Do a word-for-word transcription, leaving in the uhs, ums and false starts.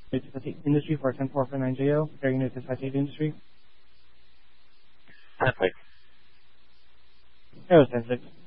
to the industry for ten four four nine J O, very new to Site Industry. Perfect. Aero ten six.